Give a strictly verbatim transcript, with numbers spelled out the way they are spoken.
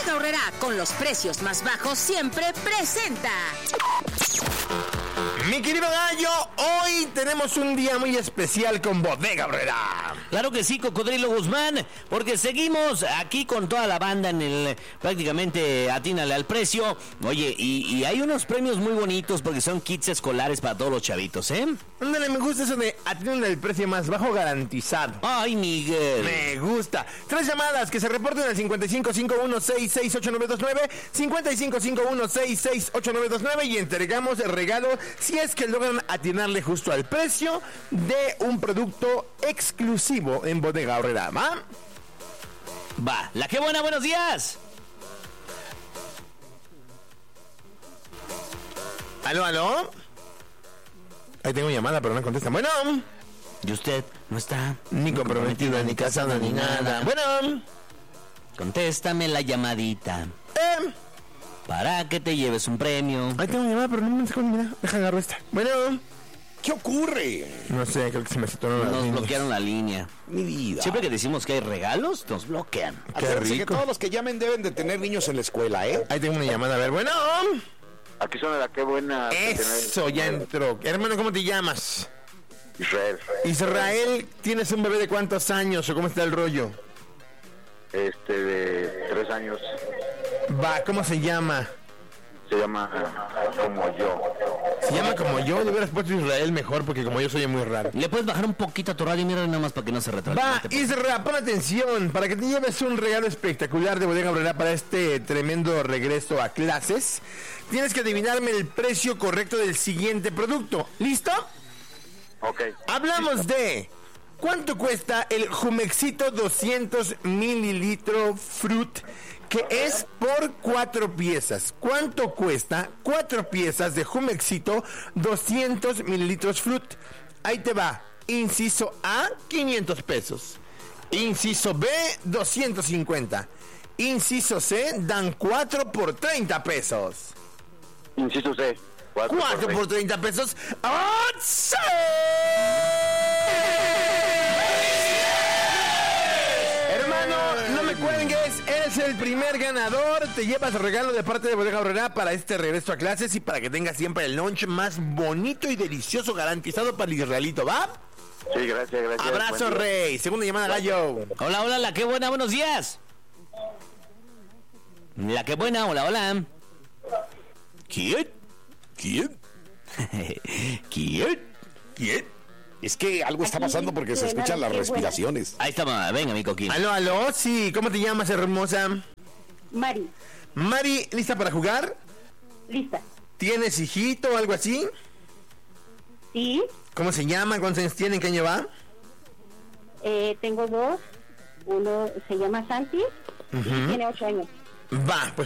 Bodega Aurrerá, con los precios más bajos siempre presenta. Mi querido Gallo, hoy tenemos un día muy especial con Bodega Aurrerá. Claro que sí, Cocodrilo Guzmán, porque seguimos aquí con toda la banda en el prácticamente atínale al precio. Oye, y, y hay unos premios muy bonitos porque son kits escolares para todos los chavitos, ¿eh? Ándale, me gusta eso de atínale al precio más bajo garantizado. Ay, Miguel. Me gusta. Tres llamadas que se reporten al cincuenta y cinco cincuenta y uno sesenta y seis ochenta y nueve veintinueve, cincuenta y cinco cincuenta y uno sesenta y seis ochenta y nueve veintinueve y entregamos el regalo si es que logran atinarle justo al precio de un producto exclusivo en Bodega Aurrerá, ¿va? Va, la que buena, buenos días. ¿Aló, aló? Ahí tengo llamada, pero no contesta. Bueno. ¿Y usted no está? Ni comprometida, ni casada, ni nada. Bueno. Contéstame la llamadita. Eh. Para que te lleves un premio. Ahí tengo llamada, pero no me sacó ni mira. Deja agarrar esta. Bueno. ¿Qué ocurre? No sé, creo que se me saturó la Nos línea. bloquearon la línea. Mi vida. Siempre que decimos que hay regalos, nos bloquean. Qué Acuérdense que rico. todos los que llamen deben de tener niños en la escuela, ¿eh? Ahí tengo una llamada. A ver, bueno. Aquí suena la que buena. Eso, ya entró. Hermano, ¿cómo te llamas? Israel. Israel, ¿tienes un bebé de cuántos años o cómo está el rollo? Este, de tres años. Va, ¿cómo se llama? Se llama como yo. Se llama como yo. Le hubieras puesto Israel mejor porque como yo soy muy raro. ¿Le puedes bajar un poquito a tu radio? Mira nada más para que no se retrase. Va, No te preocupes. Isra, pon atención para que te lleves un regalo espectacular de Bodega Aurrerá para este tremendo regreso a clases. Tienes que adivinarme el precio correcto del siguiente producto. ¿Listo? Ok. Hablamos de cuánto cuesta el Jumexito doscientos mililitros Fruit, que es por cuatro piezas. ¿Cuánto cuesta cuatro piezas de Jumexito doscientos mililitros Fruit? Ahí te va. Inciso A, quinientos pesos. Inciso B, doscientos cincuenta. Inciso C, dan cuatro por treinta pesos. Inciso C. Cuatro cuatro por por treinta pesos. ¡Otse! Hermano, no me cuelgues, eres el primer ganador. Te llevas regalo de parte de Bodega Aurrerá para este regreso a clases y para que tengas siempre el lunch más bonito y delicioso garantizado para el israelito, ¿va? Sí, gracias, gracias. Abrazo, Buen día. rey. Segunda llamada, Gallo. Hola, hola, la que buena, buenos días. La que buena, hola, hola. ¿Quién? ¿Quién? ¿Quién? ¿Quién? Es que algo está pasando porque se escuchan las respiraciones. Ahí está, mamá. Venga, mi coquín. Aló, aló, sí. ¿Cómo te llamas, hermosa? Mari, Mari, ¿lista para jugar? lista. ¿Tienes hijito o algo así? Sí, ¿Cómo se llama? ¿Cuántos años tiene? ¿Qué año va? eh, tengo dos. Uno se llama Santi y tiene ocho años. Va, pues